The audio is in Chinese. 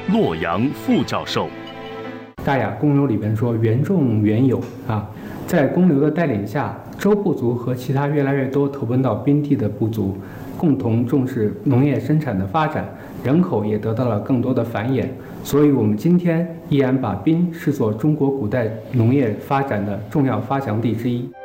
洛阳副教授。 大雅公流里边说原种原有在公流的带领下，周部族和其他越来越多投奔到边地的部族共同重视农业生产的发展，人口也得到了更多的繁衍，所以我们今天依然把宾视作中国古代农业发展的重要发祥地之一。